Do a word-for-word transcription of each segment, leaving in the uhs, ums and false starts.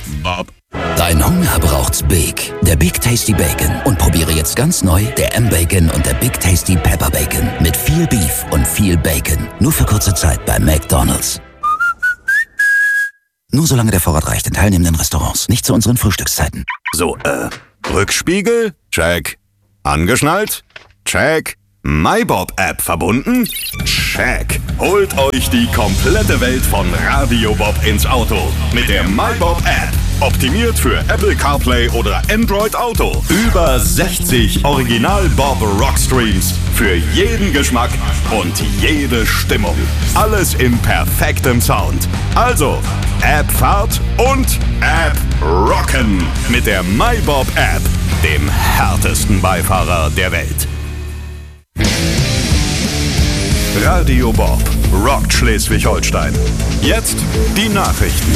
Bob. Dein Hunger braucht's Big. Der Big Tasty Bacon. Und probiere jetzt ganz neu der M-Bacon und der Big Tasty Pepper Bacon. Mit viel Beef und viel Bacon. Nur für kurze Zeit bei McDonald's. Nur solange der Vorrat reicht in teilnehmenden Restaurants. Nicht zu unseren Frühstückszeiten. So, äh, Rückspiegel? Check. Angeschnallt? Check. MyBob-App verbunden? Check. Holt euch die komplette Welt von Radio Bob ins Auto. Mit der MyBob-App. Optimiert für Apple CarPlay oder Android Auto. Über sechzig Original-Bob-Rock-Streams. Für jeden Geschmack und jede Stimmung. Alles in perfektem Sound. Also, App-Fahrt und App-Rocken. Mit der MyBob-App. Dem härtesten Beifahrer der Welt. Radio Bob rockt Schleswig-Holstein. Jetzt die Nachrichten.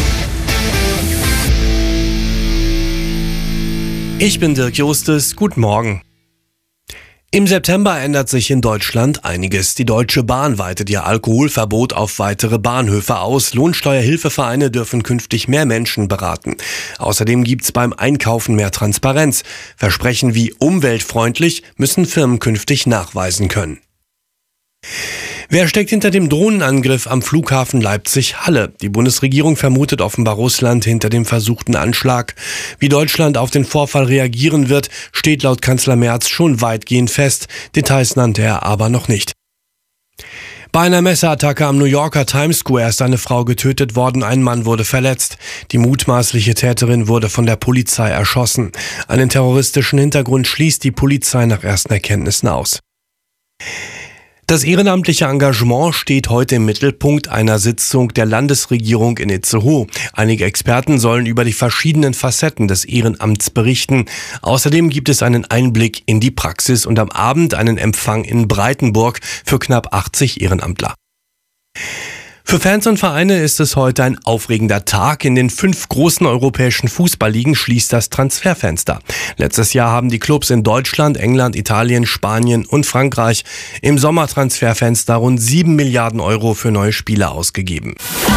Ich bin Dirk Justus, guten Morgen. Im September ändert sich in Deutschland einiges. Die Deutsche Bahn weitet ihr Alkoholverbot auf weitere Bahnhöfe aus. Lohnsteuerhilfevereine dürfen künftig mehr Menschen beraten. Außerdem gibt's beim Einkaufen mehr Transparenz. Versprechen wie umweltfreundlich müssen Firmen künftig nachweisen können. Wer steckt hinter dem Drohnenangriff am Flughafen Leipzig-Halle? Die Bundesregierung vermutet offenbar Russland hinter dem versuchten Anschlag. Wie Deutschland auf den Vorfall reagieren wird, steht laut Kanzler Merz schon weitgehend fest. Details nannte er aber noch nicht. Bei einer Messerattacke am New Yorker Times Square ist eine Frau getötet worden, ein Mann wurde verletzt. Die mutmaßliche Täterin wurde von der Polizei erschossen. Einen terroristischen Hintergrund schließt die Polizei nach ersten Erkenntnissen aus. Das ehrenamtliche Engagement steht heute im Mittelpunkt einer Sitzung der Landesregierung in Itzehoe. Einige Experten sollen über die verschiedenen Facetten des Ehrenamts berichten. Außerdem gibt es einen Einblick in die Praxis und am Abend einen Empfang in Breitenburg für knapp achtzig Ehrenamtler. Für Fans und Vereine ist es heute ein aufregender Tag. In den fünf großen europäischen Fußballligen schließt das Transferfenster. Letztes Jahr haben die Clubs in Deutschland, England, Italien, Spanien und Frankreich im Sommertransferfenster rund sieben Milliarden Euro für neue Spieler ausgegeben.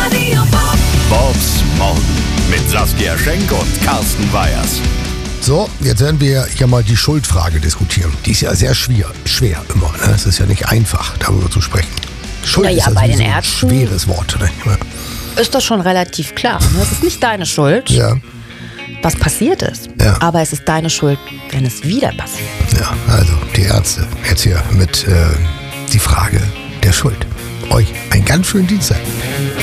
Bobs Morgen mit Saskia Schenk und Carsten Weyers. So, jetzt werden wir hier mal die Schuldfrage diskutieren. Die ist ja sehr schwer, schwer immer. Ne? Es ist ja nicht einfach, darüber zu sprechen. Schuld naja, ist ja bei den ein Ärzten schweres Wort. Ne? Ist das schon relativ klar. Es ist nicht deine Schuld, Ja, was passiert ist. Ja. Aber es ist deine Schuld, wenn es wieder passiert. ja, also die Ärzte jetzt hier mit äh, die Frage der Schuld. Euch einen ganz schönen Dienstag.